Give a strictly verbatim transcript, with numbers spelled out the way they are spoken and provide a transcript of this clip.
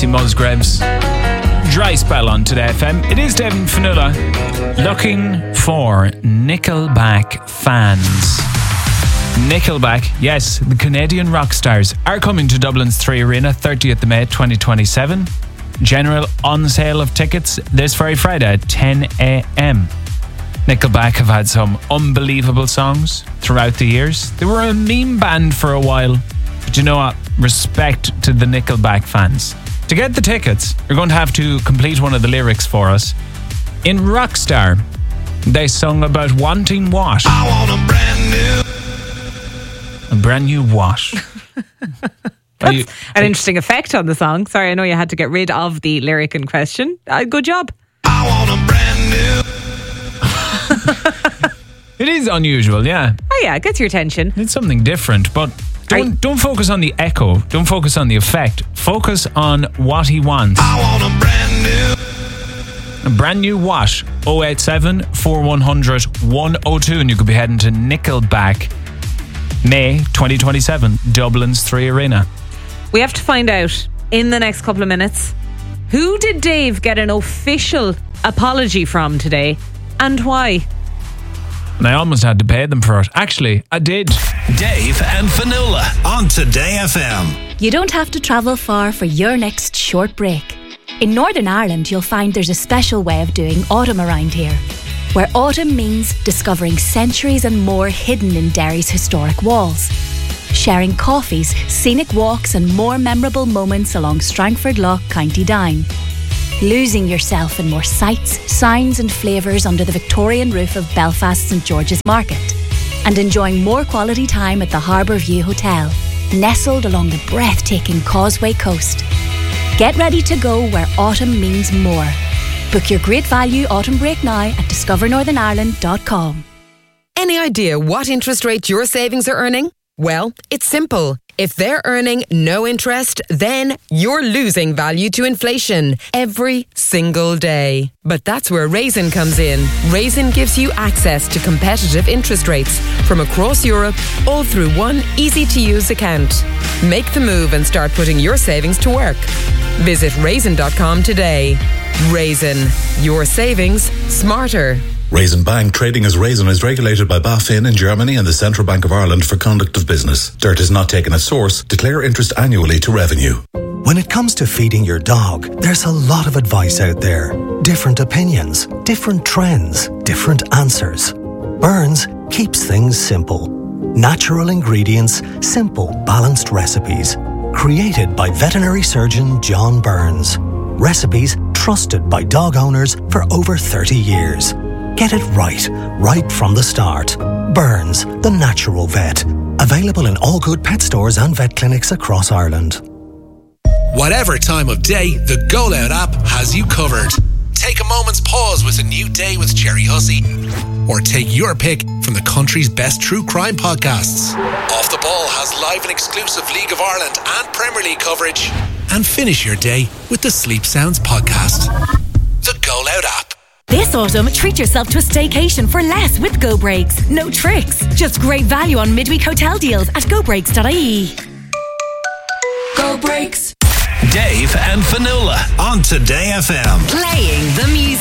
Tracy Musgraves. Dry spell on Today F M. It is Dave and Fionnuala looking for Nickelback fans. Nickelback, yes, the Canadian rock stars, are coming to Dublin's Three Arena thirtieth of May twenty twenty-seven. General on sale of tickets this very Friday at ten a.m. Nickelback have had some unbelievable songs throughout the years. They were a meme band for a while, but you know what? Respect to the Nickelback fans. To get the tickets, you're going to have to complete one of the lyrics for us. In Rockstar, they sung about wanting what? I want a brand new... A brand new what? That's you, an interesting effect on the song. Sorry, I know you had to get rid of the lyric in question. Uh, good job. I want a brand new... It is unusual, yeah. Oh yeah, it gets your attention. It's something different, but don't, I, don't focus on the echo. Don't focus on the effect. Focus on what he wants. I want a brand new... A brand new what? oh eight seven, four one zero zero, one oh two, and you could be heading to Nickelback May twenty twenty-seven, Dublin's Three Arena. We have to find out in the next couple of minutes, who did Dave get an official apology from today and why? And I almost had to pay them for it. Actually, I did. Dave and Fionnuala on Today F M. You don't have to travel far for your next short break. In Northern Ireland, you'll find there's a special way of doing autumn around here, where autumn means discovering centuries and more hidden in Derry's historic walls, sharing coffees, scenic walks and more memorable moments along Strangford Lough, County Down, losing yourself in more sights, sounds and flavours under the Victorian roof of Belfast St George's Market, and enjoying more quality time at the Harbour View Hotel, nestled along the breathtaking Causeway Coast. Get ready to go where autumn means more. Book your great value autumn break now at discover northern ireland dot com. Any idea what interest rate your savings are earning? Well, it's simple. If they're earning no interest, then you're losing value to inflation every single day. But that's where Raisin comes in. Raisin gives you access to competitive interest rates from across Europe, all through one easy-to-use account. Make the move and start putting your savings to work. Visit raisin dot com today. Raisin, your savings smarter. Raisin Bank trading as Raisin is regulated by BaFin in Germany and the Central Bank of Ireland for conduct of business. Dirt is not taken at source. Declare interest annually to revenue. When it comes to feeding your dog, there's a lot of advice out there. Different opinions, different trends, different answers. Burns keeps things simple. Natural ingredients, simple, balanced recipes. Created by veterinary surgeon John Burns. Recipes trusted by dog owners for over thirty years. Get it right, right from the start. Burns, the natural vet. Available in all good pet stores and vet clinics across Ireland. Whatever time of day, the Go Loud app has you covered. Take a moment's pause with a new day with Cherry Hussey. Or take your pick from the country's best true crime podcasts. Off the Ball has live and exclusive League of Ireland and Premier League coverage. And finish your day with the Sleep Sounds podcast. The Go Loud app. This autumn, treat yourself to a staycation for less with Go Breaks. No tricks, just great value on midweek hotel deals at go breaks dot I E. Go Breaks. Dave and Fionnuala on Today F M. Playing the music.